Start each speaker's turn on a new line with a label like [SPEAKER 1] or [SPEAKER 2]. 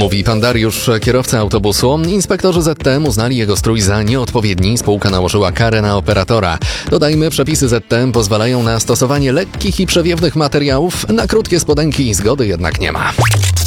[SPEAKER 1] Mówi pan Dariusz, kierowca autobusu. Inspektorzy ZTM uznali jego strój za nieodpowiedni. Spółka nałożyła karę na operatora. Dodajmy, przepisy ZTM pozwalają na stosowanie lekkich i przewiewnych materiałów. Na krótkie spodenki zgody jednak nie ma.